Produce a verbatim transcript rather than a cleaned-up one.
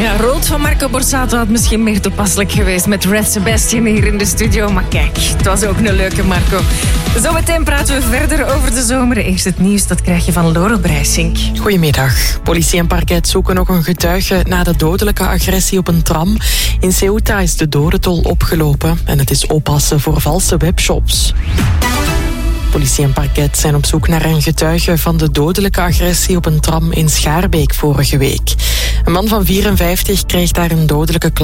Ja, rood van Marco Borsato had misschien meer toepasselijk geweest met Red Sebastian hier in de studio. Maar kijk, het was ook een leuke Marco. Zometeen praten we verder over de zomer. Eerst het nieuws, dat krijg je van Loro Breisink. Goedemiddag. Politie en parket zoeken nog een getuige na de dodelijke agressie op een tram. In Ceuta is de dodentol opgelopen en het is oppassen voor valse webshops. Politie en parket zijn op zoek naar een getuige van de dodelijke agressie op een tram in Schaarbeek vorige week. Een man van vierenvijftig kreeg daar een dodelijke klap